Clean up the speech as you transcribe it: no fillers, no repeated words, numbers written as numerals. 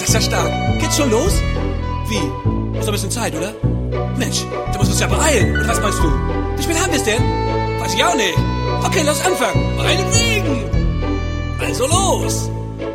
ist ja stark. Geht's schon los? Wie? Ist noch ein bisschen Zeit, oder? Mensch, da muss uns ja beeilen. Oder was meinst du? Wie spät haben wir's denn? Weiß ich auch nicht. Okay, lass anfangen. Meinetwegen. Also los.